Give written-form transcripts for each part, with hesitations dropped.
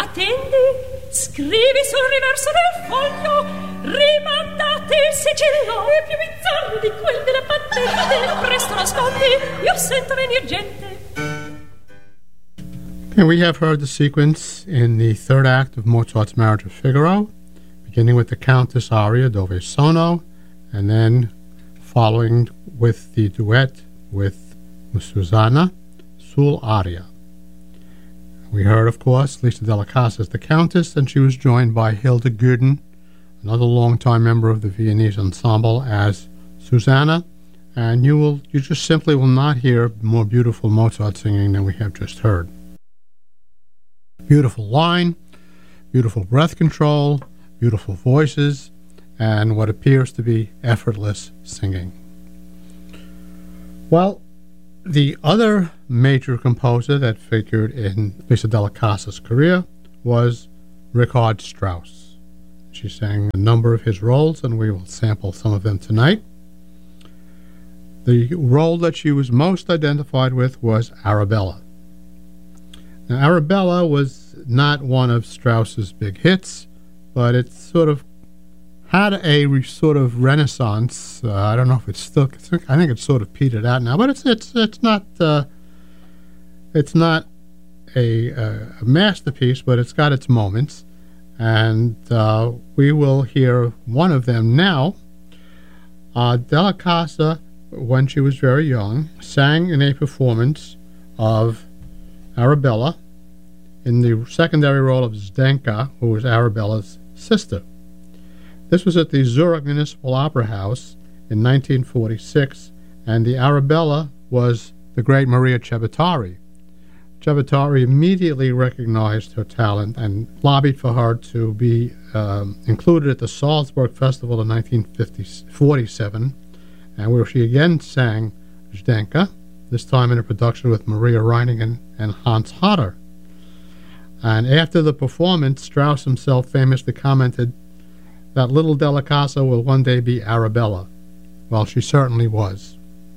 Attendi, scrivi sul riverso del foglio, rimandate il sigillo, è più bizzarro di quel della patente. Presto nascondi, io sento venir gente. And we have heard the sequence in the third act of Mozart's Marriage of Figaro, beginning with the Countess aria Dove Sono, and then following with the duet with Susanna, Sul aria. We heard, of course, Lisa Della Casa as the Countess, and she was joined by Hilda Gurdon, another longtime member of the Viennese ensemble, as Susanna, and you just simply will not hear more beautiful Mozart singing than we have just heard. Beautiful line, beautiful breath control, beautiful voices, and what appears to be effortless singing. Well, the other major composer that figured in Lisa Della Casa's career was Richard Strauss. She sang a number of his roles, and we will sample some of them tonight. The role that she was most identified with was Arabella. Now, Arabella was not one of Strauss's big hits, but it sort of had a sort of renaissance. I don't know if it's still. I think it's sort of petered out now, but it's not a masterpiece, but it's got its moments, and we will hear one of them now. Della Casa, when she was very young, sang in a performance of Arabella in the secondary role of Zdenka, who was Arabella's sister. This was at the Zurich Municipal Opera House in 1946, and the Arabella was the great Maria Cevitari. Cevitari immediately recognized her talent and lobbied for her to be included at the Salzburg Festival in 1947, and where she again sang Zdenka, this time in a production with Maria Reiningen and Hans Hodder. And after the performance, Strauss himself famously commented that little Della Casa will one day be Arabella. Well, she certainly was.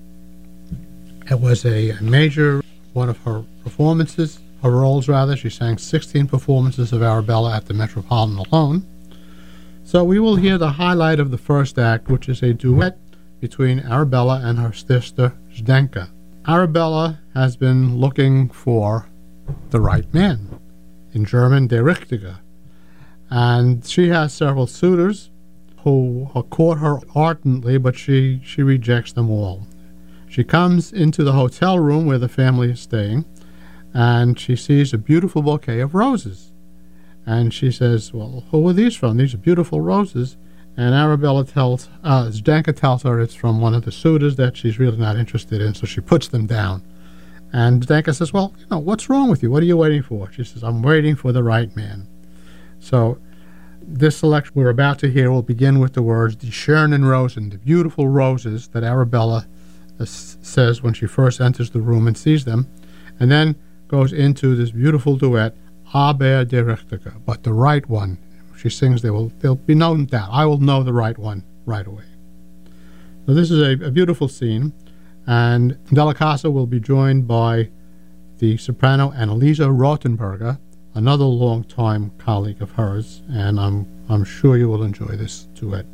It was a major one of her performances, her roles rather. She sang 16 performances of Arabella at the Metropolitan alone. So we will hear the highlight of the first act, which is a duet between Arabella and her sister Zdenka. Arabella has been looking for the right man, in German, der Richtige. And she has several suitors who court her ardently, but she rejects them all. She comes into the hotel room where the family is staying, and she sees a beautiful bouquet of roses. And she says, well, who are these from? These are beautiful roses. And Arabella Zdenka tells her it's from one of the suitors that she's really not interested in, so she puts them down. And Zdenka says, well, what's wrong with you? What are you waiting for? She says, I'm waiting for the right man. So this selection we're about to hear will begin with the words, Die schönen Rosen, the beautiful roses that Arabella says when she first enters the room and sees them, and then goes into this beautiful duet, Aber der Richtige, but the right one. She sings, there'll be no doubt. I will know the right one right away. So this is a beautiful scene, and Della Casa will be joined by the soprano Annalisa Rothenberger, another longtime colleague of hers, and I'm sure you will enjoy this duet.